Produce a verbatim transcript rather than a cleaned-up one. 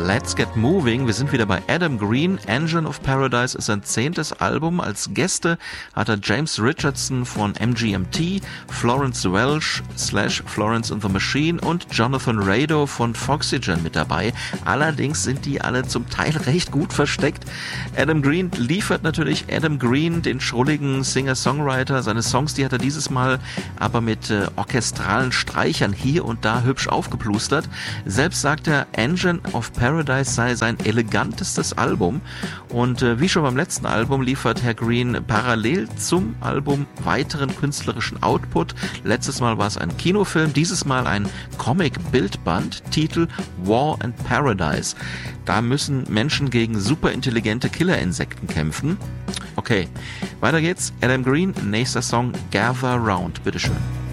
Let's Get Moving. Wir sind wieder bei Adam Green. Engine of Paradise ist sein zehntes Album. Als Gäste hat er James Richardson von M G M T, Florence Welch slash Florence and the Machine und Jonathan Rado von Foxygen mit dabei. Allerdings sind die alle zum Teil recht gut versteckt. Adam Green liefert natürlich Adam Green, den schrulligen Singer-Songwriter. Seine Songs, die hat er dieses Mal aber mit äh, orchestralen Streichern hier und da hübsch aufgeplustert. Selbst sagt er, Engine of Paradise sei sein elegantestes Album. Und äh, wie schon beim letzten Album liefert Herr Green parallel zum Album weiteren künstlerischen Output. Letztes Mal war es ein Kinofilm, dieses Mal ein Comic-Bildband, Titel War and Paradise. Da müssen Menschen gegen superintelligente Killerinsekten kämpfen. Okay, weiter geht's. Adam Green, nächster Song Gather Round. Bitteschön.